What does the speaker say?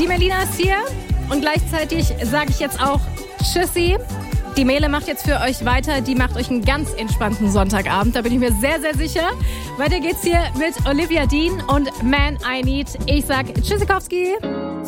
Die Melina ist hier und gleichzeitig sage ich jetzt auch Tschüssi. Die Mele macht jetzt für euch weiter. Die macht euch einen ganz entspannten Sonntagabend. Da bin ich mir sehr, sehr sicher. Weiter geht's hier mit Olivia Dean und Man I Need. Ich sag Tschüssikowski.